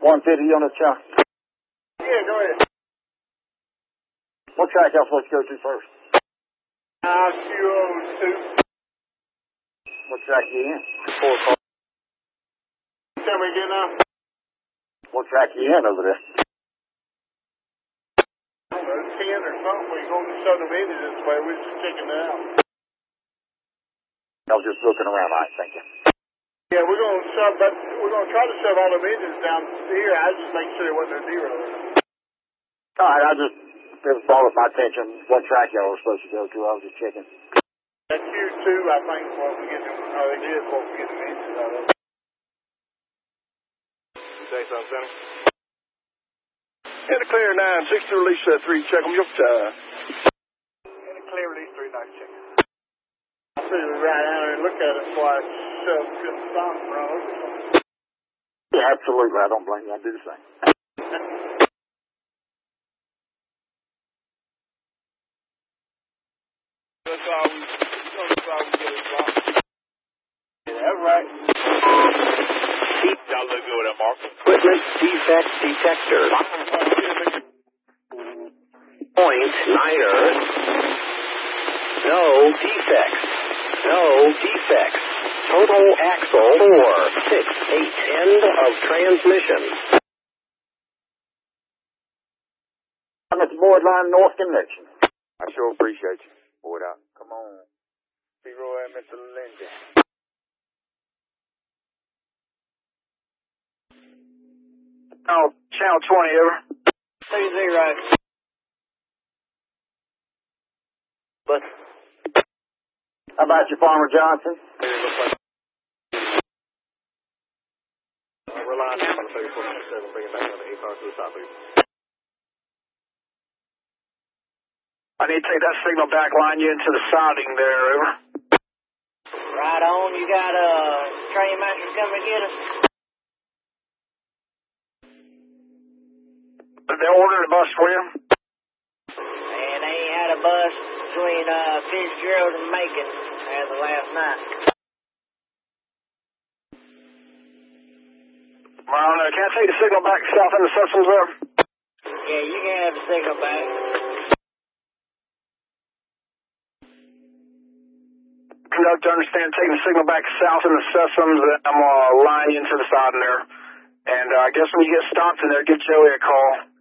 150 on the track. Yeah, go ahead. What track y'all supposed to go to first? QO2. What track you in? Tell me again now. What track you in over there? I don't know, 10 or something. We're going to shut them in this way. We're just checking it out. I was just looking around, I ain't thinking. Yeah, we're going to shove, but we're going to try to shove all them engines down here. I just make sure it wasn't a zero. All right, it was brought up my attention what track y'all were supposed to go to. I was just checking. That Q2, I think, once we get them, they did once we get them engines out of it. Say something, Sonny? In the clear 9, 6 to release 3, check them your time. In the clear release 3, nice check. I see we right out and look at it before I shove good stop and run over something. Yeah, absolutely. I don't blame you. I do the same. That's all we get is wrong. Yeah, that's right. Y'all look good with that, Mark. Equipment defect detector. Point Niner. No defects. No defects. Total axle 4, 6, 8, end of transmission. I'm at the Boardline North Connection. I sure appreciate you. Board out. Come on. C-Roy and Mr. Lindsay. Oh, Channel 20, over. CZ right. But How about you, Farmer Johnson? We're lining up on the 34.7, bring it back on the 8 to the top, please. I need to take that signal back, line you into the siding there, over. Right on. You got train master coming to get us? They ordered a bus for you? And they ain't had a bus between Fitzgerald and Macon as of last night. Well, can I take the signal back south in the systems there? Yeah, you can have the signal back. Conductor, understand, taking the signal back south in the systems, I'm going to line you into the siding there. And I guess when you get stopped in there, give Joey a call.